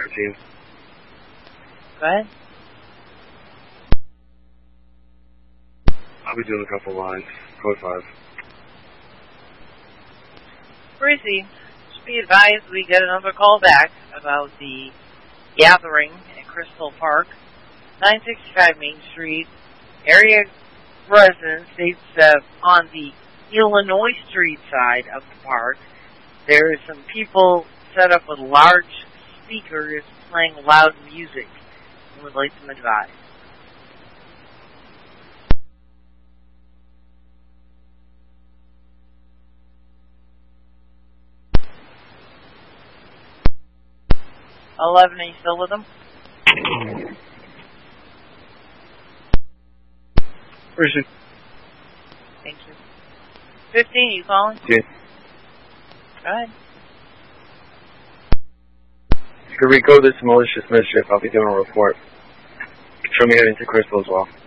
13. Go ahead. I'll be doing a couple lines. Code 5. Breezy, just be advised we get another call back about the gathering at Crystal Park, 965 Main Street. Area residents states that on the Illinois Street side of the park, there are some people set up with large speakers playing loud music and would like some advice. Are you still with them? Where is she? Thank you. 15, you calling? Yeah. Go ahead. For Rico, this malicious mischief, I'll be doing a report. Show me heading to Crystal as well.